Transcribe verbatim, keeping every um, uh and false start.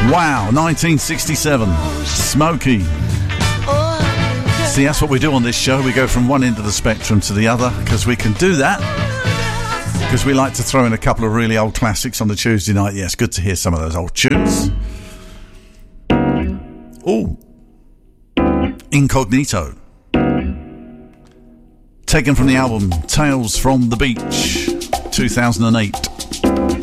Wow, nineteen sixty-seven. Smokey. See, that's what we do on this show. We go from one end of the spectrum to the other because we can do that. Because we like to throw in a couple of really old classics on the Tuesday night. Yes, good to hear some of those old tunes. Oh, Incognito. Taken from the album Tales from the Beach, two thousand eight.